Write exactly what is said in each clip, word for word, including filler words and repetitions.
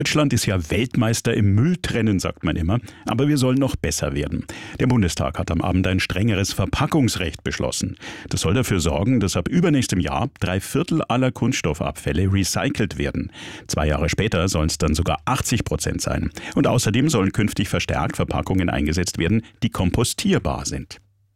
Deutschland ist ja Weltmeister im Mülltrennen, sagt man immer. Aber wir sollen noch besser werden. Der Bundestag hat am Abend ein strengeres Verpackungsrecht beschlossen. Das soll dafür sorgen, dass ab übernächstem Jahr drei Viertel aller Kunststoffabfälle recycelt werden. Zwei Jahre später sollen es dann sogar achtzig Prozent sein. Und außerdem sollen künftig verstärkt Verpackungen eingesetzt werden, die kompostierbar sind.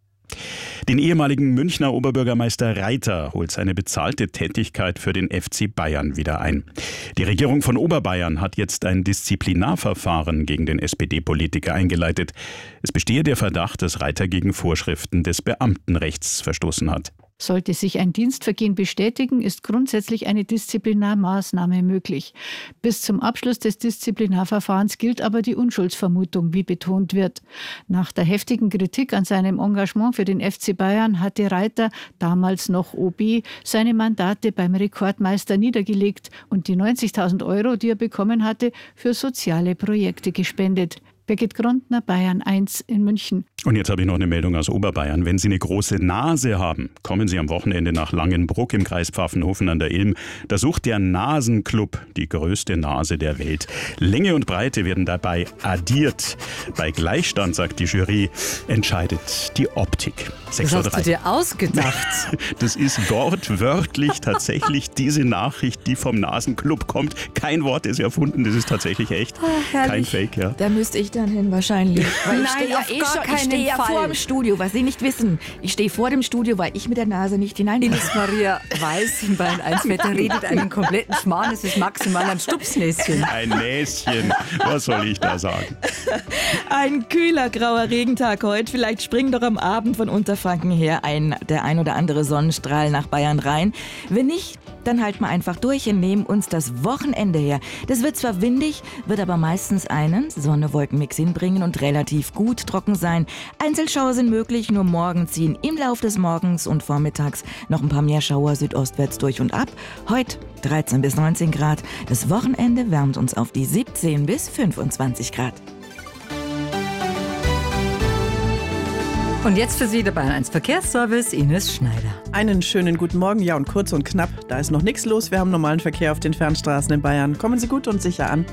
Den ehemaligen Münchner Oberbürgermeister Reiter holt seine bezahlte Tätigkeit für den F C Bayern wieder ein. Die Regierung von Oberbayern hat jetzt ein Disziplinarverfahren gegen den S P D-Politiker eingeleitet. Es bestehe der Verdacht, dass Reiter gegen Vorschriften des Beamtenrechts verstoßen hat. Sollte sich ein Dienstvergehen bestätigen, ist grundsätzlich eine Disziplinarmaßnahme möglich. Bis zum Abschluss des Disziplinarverfahrens gilt aber die Unschuldsvermutung, wie betont wird. Nach der heftigen Kritik an seinem Engagement für den F C Bayern hatte Reiter, damals noch O B, seine Mandate beim Rekordmeister niedergelegt und die neunzigtausend Euro, die er bekommen hatte, für soziale Projekte gespendet. Birgit Grundner, Bayern eins in München. Und jetzt habe ich noch eine Meldung aus Oberbayern. Wenn Sie eine große Nase haben, kommen Sie am Wochenende nach Langenbruck im Kreis Pfaffenhofen an der Ilm. Da sucht der Nasenclub die größte Nase der Welt. Länge und Breite werden dabei addiert. Bei Gleichstand, sagt die Jury, entscheidet die Optik. Das hast du dir ausgedacht. Das ist wortwörtlich tatsächlich diese Nachricht, die vom Nasenclub kommt. Kein Wort ist erfunden, das ist tatsächlich echt. Oh, kein Fake, ja. Da müsste ich dann hin wahrscheinlich. Weil ich stehe ja, auf eh gar schon, keinen ich stehe ja Fall. vor dem Studio, was Sie nicht wissen. Ich stehe vor dem Studio, weil ich mit der Nase nicht hinein kann. Ines Maria Weiß in Bayern eins Wetter redet einen kompletten Schmarrn. Es ist maximal ein Stupsnäschen. Ein Näschen. Was soll ich da sagen? Ein kühler, grauer Regentag heute. Vielleicht springt doch am Abend von Unterfranken her ein, der ein oder andere Sonnenstrahl nach Bayern rein. Wenn nicht, dann halten wir einfach durch und nehmen uns das Wochenende her. Das wird zwar windig, wird aber meistens einen Sonne-Wolken-Mix hinbringen und relativ gut trocken sein. Einzelschauer sind möglich, nur morgen ziehen im Lauf des Morgens und Vormittags noch ein paar mehr Schauer südostwärts durch und ab. Heute dreizehn bis neunzehn Grad. Das Wochenende wärmt uns auf die siebzehn bis fünfundzwanzig Grad. Und jetzt für Sie der Bayern eins Verkehrsservice, Ines Schneider. Einen schönen guten Morgen, ja, und kurz und knapp, da ist noch nichts los. Wir haben normalen Verkehr auf den Fernstraßen in Bayern. Kommen Sie gut und sicher an.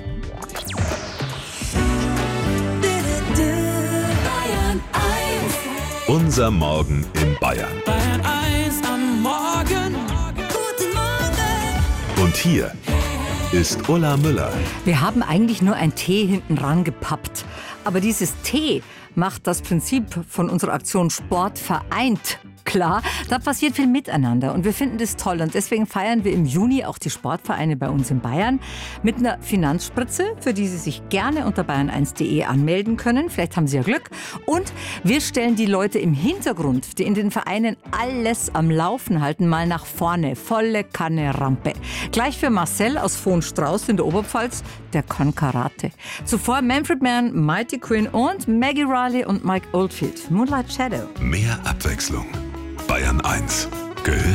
Unser Morgen in Bayern. Bayern eins am Morgen. Guten Morgen. Und hier ist Ulla Müller. Wir haben eigentlich nur ein T hinten ran gepappt. Aber dieses T macht das Prinzip von unserer Aktion Sport vereint klar. Da passiert viel miteinander und wir finden das toll. Und deswegen feiern wir im Juni auch die Sportvereine bei uns in Bayern mit einer Finanzspritze, für die Sie sich gerne unter bayern eins punkt de anmelden können. Vielleicht haben Sie ja Glück. Und wir stellen die Leute im Hintergrund, die in den Vereinen alles am Laufen halten, mal nach vorne. Volle Kanne Rampe. Gleich für Marcel aus Vohn-Strauß in der Oberpfalz, der kann Karate. Zuvor Manfred Mann, Mighty Quinn und Maggie Riley und Mike Oldfield. Moonlight Shadow. Mehr Abwechslung. Bayern eins. Gehört